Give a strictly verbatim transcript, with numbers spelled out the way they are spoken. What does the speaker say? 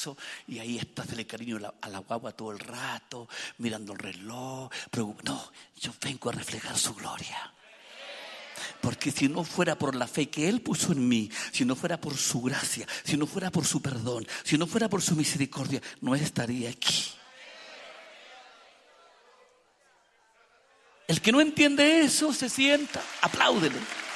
paso y ahí está el cariño a la, a la guagua todo el rato, mirando el reloj. No, yo vengo a reflejar su gloria. Porque si no fuera por la fe que Él puso en mí, si no fuera por su gracia, si no fuera por su perdón, si no fuera por su misericordia, no estaría aquí. El que no entiende eso se sienta, apláudele.